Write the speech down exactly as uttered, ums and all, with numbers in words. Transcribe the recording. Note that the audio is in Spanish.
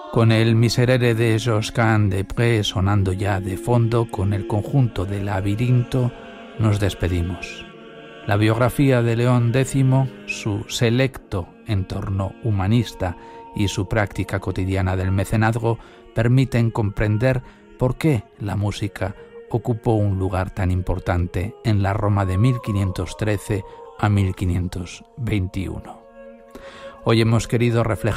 Con el Miserere de Josquin des Prez sonando ya de fondo, con el conjunto de Labirinto, nos despedimos. La biografía de León X, su selecto entorno humanista y su práctica cotidiana del mecenazgo permiten comprender por qué la música ocupó un lugar tan importante en la Roma de mil quinientos trece a mil quinientos veintiuno. Hoy hemos querido reflejar